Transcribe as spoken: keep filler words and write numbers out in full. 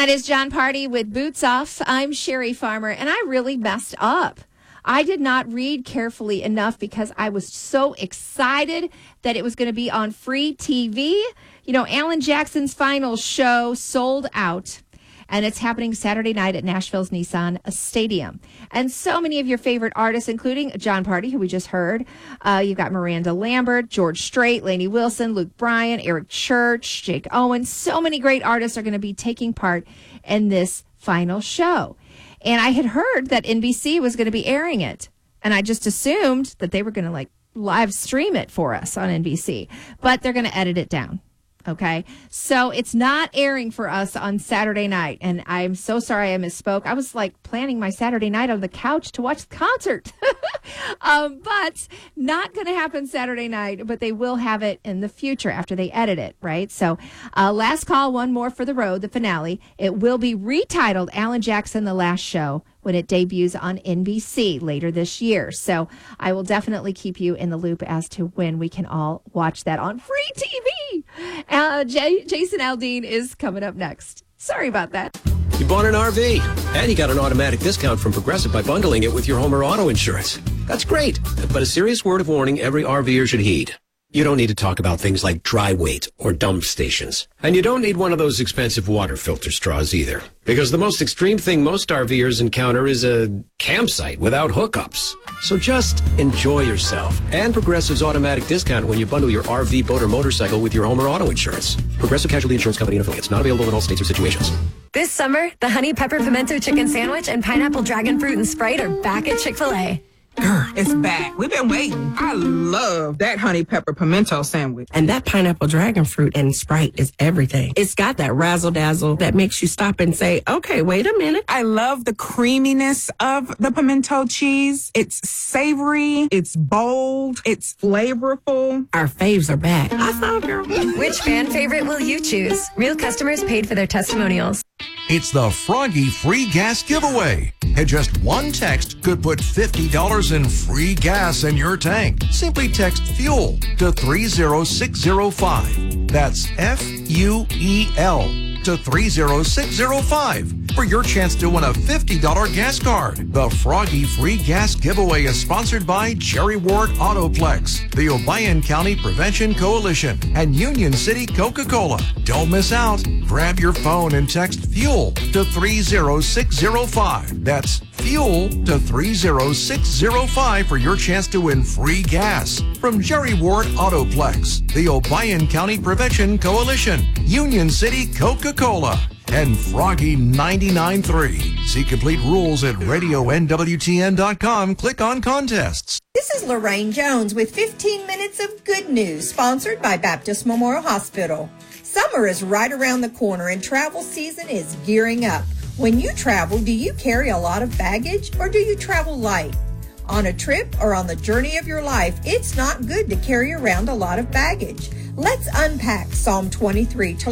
That is John Party with Boots Off. I'm Sherry Farmer, and I really messed up. I did not read carefully enough because I was so excited that it was going to be on free T V. You know, Alan Jackson's final show sold out, and it's happening Saturday night at Nashville's Nissan Stadium. And so many of your favorite artists, including John Party, who we just heard. Uh, you've got Miranda Lambert, George Strait, Lainey Wilson, Luke Bryan, Eric Church, Jake Owen. So many great artists are going to be taking part in this final show. And I had heard that N B C was going to be airing it. And I just assumed that they were going to like live stream it for us on N B C. But they're going to edit it down. Okay, so it's not airing for us on Saturday night, and I'm so sorry I misspoke. I was like planning my Saturday night on the couch to watch the concert, um, but not going to happen Saturday night, but they will have it in the future after they edit it, right? So uh, last call, one more for the road, the finale. It will be retitled Alan Jackson, The Last Show, when it debuts on N B C later this year. So I will definitely keep you in the loop as to when we can all watch that on free T V. Uh, J- Jason Aldean is coming up next. Sorry about that. You bought an R V, and you got an automatic discount from Progressive by bundling it with your home or auto insurance. That's great, but a serious word of warning every RVer should heed. You don't need to talk about things like dry weight or dump stations. And you don't need one of those expensive water filter straws either. Because the most extreme thing most RVers encounter is a campsite without hookups. So just enjoy yourself and Progressive's automatic discount when you bundle your R V, boat, or motorcycle with your home or auto insurance. Progressive Casualty Insurance Company and affiliates. Not available in all states or situations. This summer, the Honey Pepper Pimento Chicken Sandwich and Pineapple Dragon Fruit and Sprite are back at Chick-fil-A. Girl, it's back. We've been waiting. I love that honey pepper pimento sandwich. And that pineapple dragon fruit and Sprite is everything. It's got that razzle dazzle that makes you stop and say, okay, wait a minute. I love the creaminess of the pimento cheese. It's savory. It's bold. It's flavorful. Our faves are back. I saw, girl. Which fan favorite will you choose? Real customers paid for their testimonials. It's the Froggy Free Gas Giveaway. And just one text could put fifty dollars in free gas in your tank. Simply text FUEL to three zero six zero five. That's F U E L to three zero six zero five for your chance to win a fifty dollars gas card. The Froggy Free Gas Giveaway is sponsored by Jerry Ward Autoplex, the Obion County Prevention Coalition, and Union City Coca-Cola. Don't miss out. Grab your phone and text FUEL to three zero six zero five. That's FUEL to three zero six zero five for your chance to win free gas from Jerry Ward Autoplex, the Obion County Prevention Coalition, Union City Coca-Cola, and Froggy ninety-nine point three. See complete rules at radio N W T N dot com. Click on contests. This is Lorraine Jones with fifteen minutes of good news, sponsored by Baptist Memorial Hospital. Summer is right around the corner and travel season is gearing up. When you travel, do you carry a lot of baggage or do you travel light? On a trip or on the journey of your life, it's not good to carry around a lot of baggage. Let's unpack Psalm twenty-three to